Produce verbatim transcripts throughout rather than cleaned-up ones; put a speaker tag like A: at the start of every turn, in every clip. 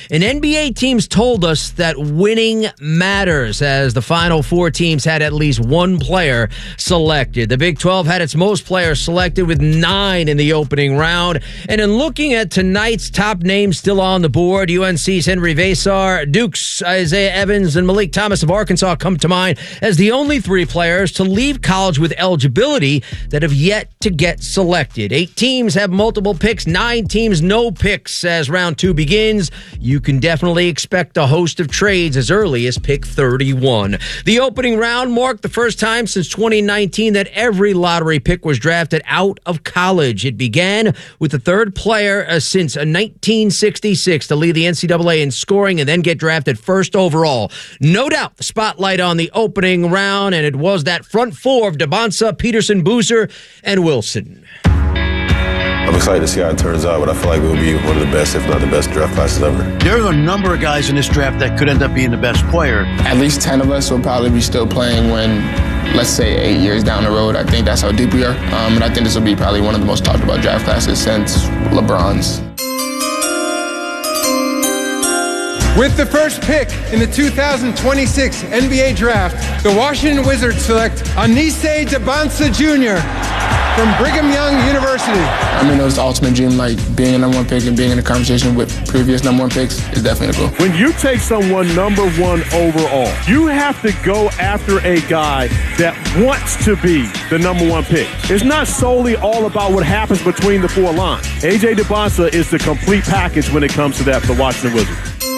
A: And N B A teams told us that winning matters, as the Final Four teams had at least one player selected. The Big twelve had its most players selected with nine in the opening round. And in looking at tonight's top names still on the board, U N C's Henry Vasar, Duke's Isaiah Evans, and Malik Thomas of Arkansas come to mind as the only three players to leave college with eligibility that have yet to get selected. Eight teams have multiple picks, nine teams no picks as round two begins. You can definitely expect a host of trades as early as pick thirty-one. The opening round marked the first time since twenty nineteen that every lottery pick was drafted out of college. It began with the third player uh, since uh, nineteen sixty-six to lead the N C double A in scoring and then get drafted first overall. No doubt the spotlight on the opening round, and it was that front four of Dybantsa, Peterson, Boozer, and Wilson.
B: I'm excited to see how it turns out, but I feel like it will be one of the best, if not the best, draft classes ever.
C: There are a number of guys in this draft that could end up being the best player.
D: At least ten of us will probably be still playing when, let's say, eight years down the road. I think that's how deep we are. Um, and I think this will be probably one of the most talked about draft classes since LeBron's.
E: With the first pick in the two thousand twenty-six N B A Draft, the Washington Wizards select Anise Dybantsa Junior from Brigham Young University.
D: I mean, it was the ultimate dream, like being a number one pick and being in a conversation with previous number one picks is definitely a goal.
F: When you take someone number one overall, you have to go after a guy that wants to be the number one pick. It's not solely all about what happens between the four lines. A J Dybantsa is the complete package when it comes to that for the Washington Wizards.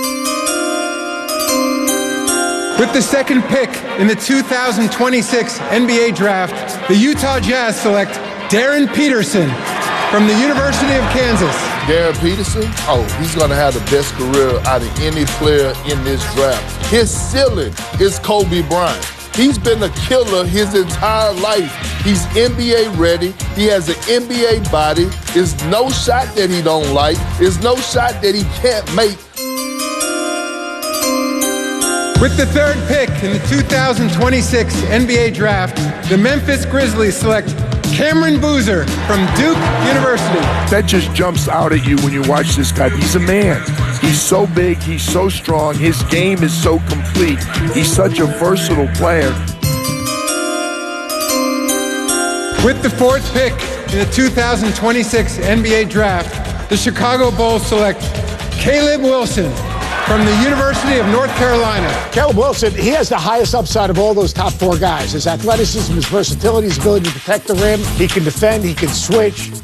E: With the second pick in the two thousand twenty-six N B A Draft, the Utah Jazz select Darren Peterson from the University of Kansas.
G: Darren Peterson, oh, he's going to have the best career out of any player in this draft. His ceiling is Kobe Bryant. He's been a killer his entire life. He's N B A ready. He has an N B A body. There's no shot that he don't like. There's no shot that he can't make.
E: With the third pick in the two thousand twenty-six N B A Draft, the Memphis Grizzlies select Cameron Boozer from Duke University.
H: That just jumps out at you when you watch this guy. He's a man. He's so big. He's so strong. His game is so complete. He's such a versatile player.
E: With the fourth pick in the two thousand twenty-six N B A Draft, the Chicago Bulls select Caleb Wilson from the University of North Carolina.
I: Caleb Wilson, he has the highest upside of all those top four guys. His athleticism, his versatility, his ability to protect the rim. He can defend, he can switch.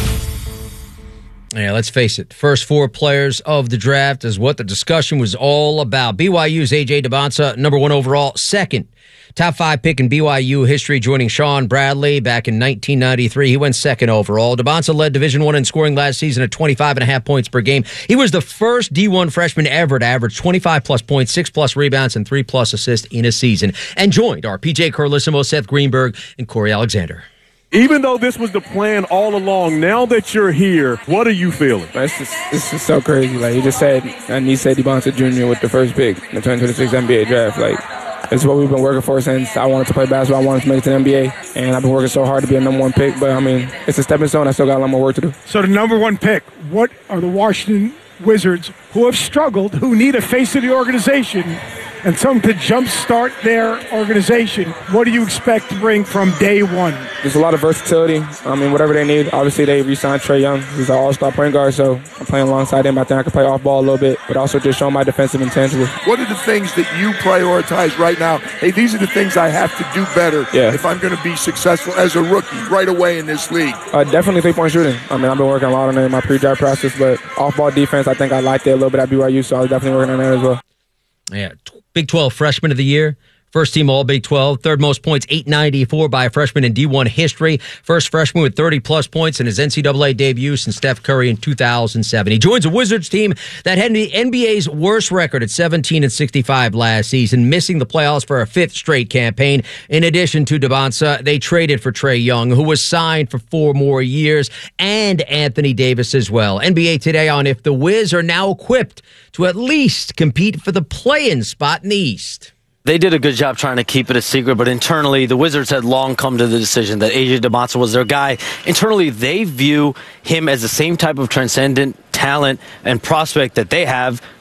A: Yeah, let's face it. First four players of the draft is what the discussion was all about. B Y U's A J Dybantsa, number one overall. Second, top five pick in B Y U history, joining Sean Bradley back in nineteen ninety-three. He went second overall. Dybantsa led Division One in scoring last season at twenty-five and a half points per game. He was the first D one freshman ever to average twenty-five plus points, six plus rebounds, and three plus assists in a season. And joined our P J Carlissimo, Seth Greenberg, and Corey Alexander.
F: Even though this was the plan all along, now that you're here, what are you feeling?
D: It's just, it's just so crazy. Like you just said, Anise Dybantsa Junior with the first pick in the twenty twenty-six N B A Draft. Like, it's what we've been working for since I wanted to play basketball. I wanted to make it to the N B A, and I've been working so hard to be a number one pick. But, I mean, it's a stepping stone. I still got a lot more work to do.
J: So the number one pick, what are the Washington Wizards, who have struggled, who need a face of the organization and something to jumpstart their organization, what do you expect to bring from day one?
D: There's a lot of versatility. I mean, whatever they need. Obviously, they re-signed Trae Young. He's an all-star point guard, so I'm playing alongside him. I think I can play off-ball a little bit, but also just show my defensive intangibles.
H: What are the things that you prioritize right now? Hey, these are the things I have to do better
D: yeah.
H: if I'm going to be successful as a rookie right away in this league.
D: Uh, definitely three-point shooting. I mean, I've been working a lot on it in my pre-draft process, but off-ball defense, I think I liked it a little bit at B Y U, so I was definitely working on that as well.
A: Yeah, Big twelve Freshman of the Year. First team All Big twelve. Third most points, eight ninety-four by a freshman in D one history. First freshman with thirty-plus points in his N C double A debut since Steph Curry in two thousand seven. He joins a Wizards team that had the N B A's worst record at seventeen and sixty-five last season, missing the playoffs for a fifth straight campaign. In addition to Dybantsa, they traded for Trae Young, who was signed for four more years, and Anthony Davis as well. N B A Today on if the Wiz are now equipped to at least compete for the play-in spot in the East.
K: They did a good job trying to keep it a secret, but internally, the Wizards had long come to the decision that A J Dybantsa was their guy. Internally, they view him as the same type of transcendent talent and prospect that they have